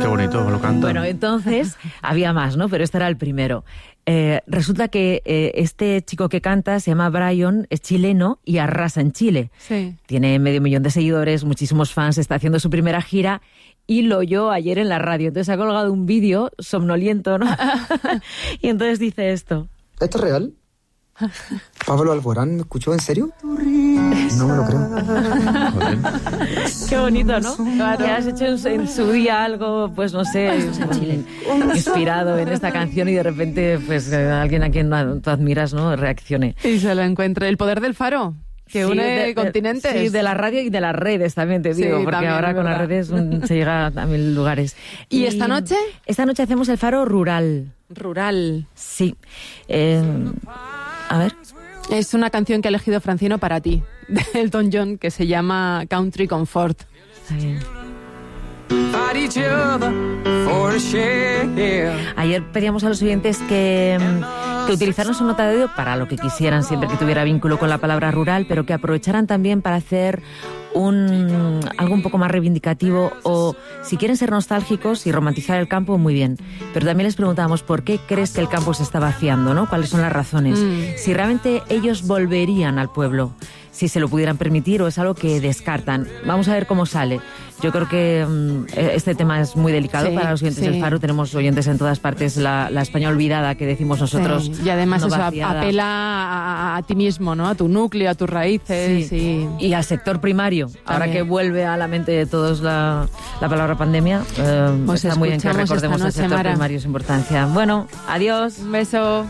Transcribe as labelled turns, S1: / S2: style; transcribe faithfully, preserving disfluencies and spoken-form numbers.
S1: Qué bonito, lo canta.
S2: Bueno, entonces había más, ¿no? Pero este era el primero. Eh, resulta que eh, este chico que canta se llama Brian, es chileno y arrasa en Chile.
S3: Sí.
S2: Tiene medio millón de seguidores, muchísimos fans, está haciendo su primera gira y lo oyó ayer en la radio. Entonces ha colgado un vídeo somnoliento, ¿no? Y entonces dice esto.
S4: ¿Esto es real? ¿Pablo Alborán me escuchó en serio? No me lo creo.
S1: Joder.
S2: Qué bonito, ¿no? Que has hecho en, en su día algo, pues no sé, inspirado en esta canción y de repente pues alguien a quien tú admiras, ¿no? Reaccione.
S3: Y se lo encuentre. El poder del faro. Que
S2: sí,
S3: une
S2: de,
S3: continentes.
S2: Sí, de la radio y de las redes también, te digo,
S3: Sí,
S2: porque
S3: también,
S2: ahora con
S3: verdad.
S2: las redes un, se llega a mil lugares.
S3: ¿Y esta noche?
S2: Esta noche hacemos el faro rural.
S3: Rural.
S2: Sí. Eh, a ver.
S3: Es una canción que ha elegido Francino para ti, de Elton John, que se llama Country Comfort.
S2: Está bien. Ayer pedíamos a los oyentes que, que utilizaran su nota de audio para lo que quisieran, siempre que tuviera vínculo con la palabra rural, pero que aprovecharan también para hacer un algo un poco más reivindicativo, o si quieren ser nostálgicos y romantizar el campo, muy bien. Pero también les preguntábamos por qué crees que el campo se está vaciando, ¿no? ¿Cuáles son las razones?
S3: Mm.
S2: Si realmente ellos volverían al pueblo, si se lo pudieran permitir, o es algo que descartan. Vamos a ver cómo sale. Yo creo que um, este tema es muy delicado
S3: Sí,
S2: para los oyentes
S3: sí.
S2: del Faro. Tenemos oyentes en todas partes, la, la España olvidada que decimos nosotros.
S3: Sí. Y además
S2: no
S3: eso
S2: vaciada.
S3: apela a, a, a ti mismo, ¿no? A tu núcleo, a tus raíces.
S2: Sí.
S3: Y...
S2: Y al sector primario. Ahora
S3: También.
S2: que vuelve a la mente de todos la, la palabra pandemia, eh,
S3: Pues
S2: está muy bien que
S3: escuchamos
S2: recordemos
S3: esta
S2: al sector
S3: noche, Mara.
S2: primario, su importancia. Bueno, adiós.
S3: Un beso.